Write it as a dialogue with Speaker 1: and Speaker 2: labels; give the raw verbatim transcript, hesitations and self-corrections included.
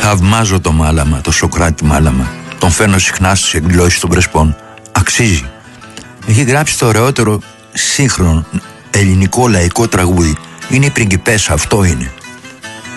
Speaker 1: Θαυμάζω το Μάλαμα, το Σωκράτη Μάλαμα. Τον φέρνω συχνά στις εκδηλώσεις των Πρεσπών. Αξίζει. Έχει γράψει το ωραιότερο σύγχρονο ελληνικό λαϊκό τραγούδι. Είναι η Πριγκιπέσα, αυτό είναι.